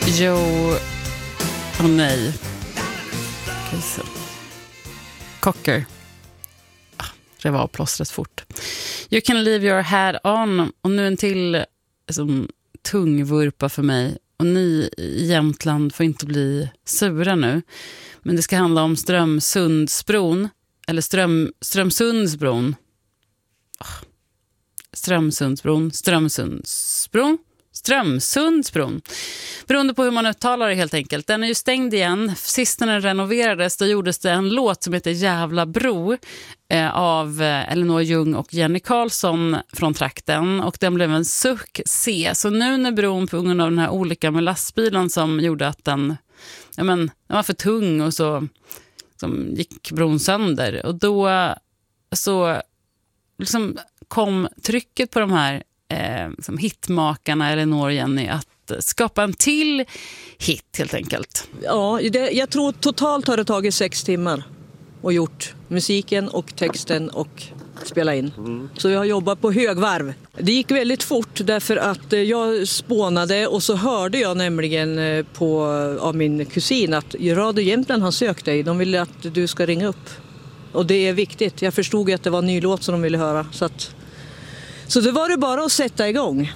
Joe... nej. Cocker. Det var plåstret fort. You can leave your head on. Och nu en till som tungvurpa för mig. Och ni i Jämtland får inte bli sura nu. Men det ska handla om Strömsundsbron. Eller Strömsundsbron. Strömsundsbron. Beroende på hur man uttalar det helt enkelt. Den är ju stängd igen. Sist när den renoverades då gjordes det en låt som heter Jävla bro av Elinor Ljung och Jenny Karlsson från trakten. Och den blev en succé. Så nu när bron på grund av den här olyckan med lastbilen som gjorde att den var för tung och så som gick bron sönder. Och då så liksom kom trycket på de här som hitmakarna Elinor och Jenny att skapa en till hit helt enkelt. Ja, jag tror totalt har det tagit 6 timmar och gjort musiken och texten och spela in. Så jag har jobbat på högvarv. Det gick väldigt fort därför att jag spånade och så hörde jag nämligen av min kusin att Radio Jämtland har sökt dig. De ville att du ska ringa upp. Och det är viktigt. Jag förstod att det var en ny låt som de ville höra. Så det var det bara att sätta igång.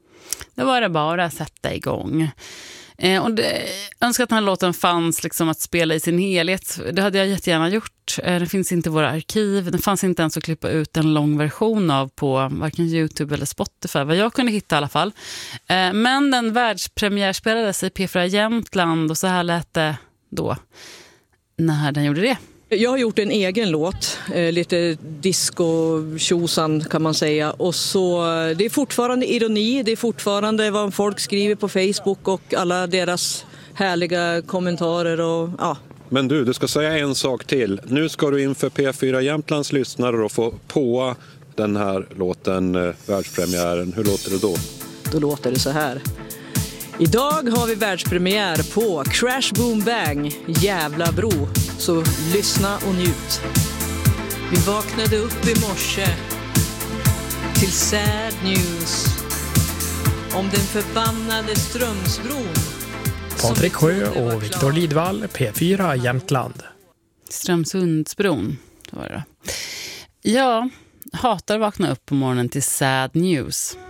Och önskar att den här låten fanns liksom att spela i sin helhet. Det hade jag jättegärna gjort. Det finns inte i våra arkiv. Det fanns inte ens att klippa ut en lång version av på varken YouTube eller Spotify. Vad jag kunde hitta i alla fall. Men den världspremiär spelades i P4 Jämtland och så här lät det då när den gjorde det. Jag har gjort en egen låt, lite disco-tjosan kan man säga. Och så, det är fortfarande ironi, det är fortfarande vad folk skriver på Facebook och alla deras härliga kommentarer. Och, ja. Men du ska säga en sak till. Nu ska du inför P4 Jämtlands lyssnare och få på den här låten, världspremiären. Hur låter det då? Då låter det så här. Idag har vi världspremiär på Crash Boom Bang, Jävla bro. Så lyssna och njut. Vi vaknade upp i morse till sad news om den förbannade Strömsbron. Patrik Sjö och Viktor Lidvall, P4 Jämtland. Strömsundsbron, det var det. Ja, hatar vakna upp på morgonen till sad news.